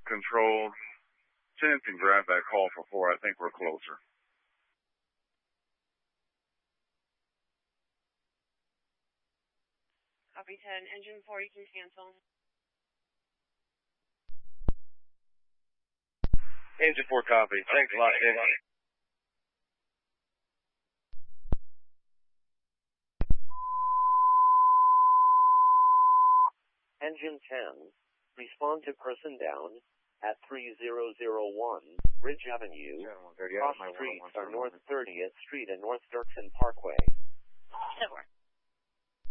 controlled. 10 can grab that call for 4. I think we're closer. Copy 10. Engine 4, you can cancel. Engine 4 copy. Thanks a lot, Tim. Engine 10, respond to person down at 3001 Ridge Avenue, cross streets are North 30th Street and North Dirksen Parkway. 10-4.